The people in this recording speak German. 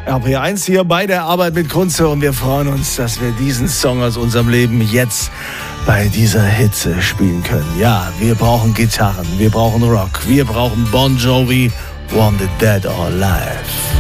RPR1 hier bei der Arbeit mit Kunze und wir freuen uns, dass wir diesen Song aus unserem Leben jetzt bei dieser Hitze spielen können. Ja, wir brauchen Gitarren, wir brauchen Rock, wir brauchen Bon Jovi, Wanted Dead or Alive.